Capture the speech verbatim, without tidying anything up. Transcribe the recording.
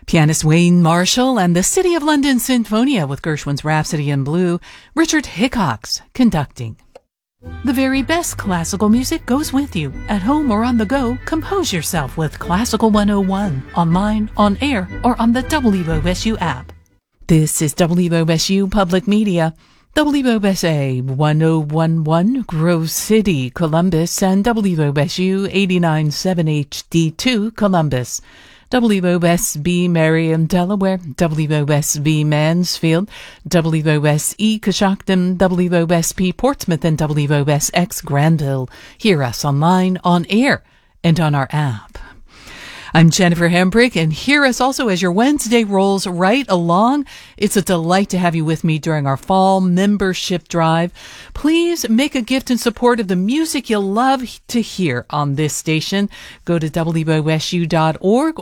Pianist Wayne Marshall and the City of London Sinfonia with Gershwin's Rhapsody in Blue. Richard Hickox conducting. The very best classical music goes with you. At home or on the go, compose yourself with Classical one oh one, online, on air, or on the W O S U app. This is W O S U Public Media. W O S A one oh one point one Grove City, Columbus, and W O S U eighty-nine point seven H D two, Columbus. W O S B Merriam, Delaware, W O S B Mansfield, W O S E Coshocton, W O S P Portsmouth, and W O S X Granville. Hear us online, on air, and on our app. I'm Jennifer Hembrick, and hear us also as your Wednesday rolls right along. It's a delight to have you with me during our fall membership drive. Please make a gift in support of the music you'll love to hear on this station. Go to W O S U dot org